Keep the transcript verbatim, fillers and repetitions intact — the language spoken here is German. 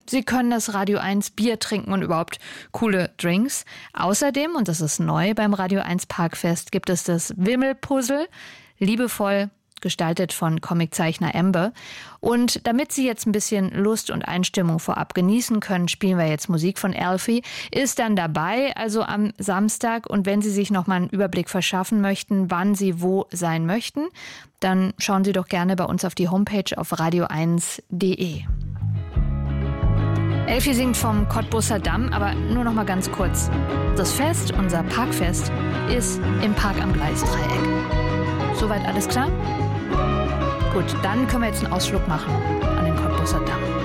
Sie können das Radio eins Bier trinken und überhaupt coole Drinks. Außerdem, und das ist neu beim Radio eins Parkfest, gibt es das Wimmelpuzzle, liebevoll gestaltet von Comiczeichner Embe. Und damit Sie jetzt ein bisschen Lust und Einstimmung vorab genießen können, spielen wir jetzt Musik von Alfie. Ist dann dabei, also am Samstag. Und wenn Sie sich noch mal einen Überblick verschaffen möchten, wann Sie wo sein möchten, dann schauen Sie doch gerne bei uns auf die Homepage auf radio eins punkt de. Elfie singt vom Cottbusser Damm, aber nur noch mal ganz kurz. Das Fest, unser Parkfest, ist im Park am Gleisdreieck. Soweit alles klar? Gut, dann können wir jetzt einen Ausflug machen an den Cottbusser Damm.